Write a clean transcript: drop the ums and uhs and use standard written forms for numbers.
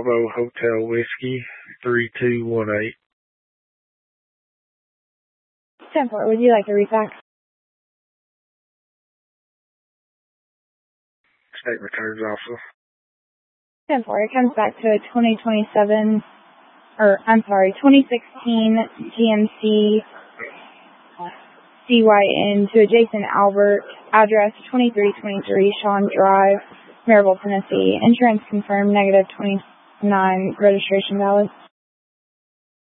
Bravo Hotel Whiskey 3218. 10-4, would you like a refax? State returns also. 10-4, it comes back to a 2016 GMC CYN to a Jason Albert, address 2323 Shawn Drive, Maryville, Tennessee. Insurance confirmed, -29, registration valid.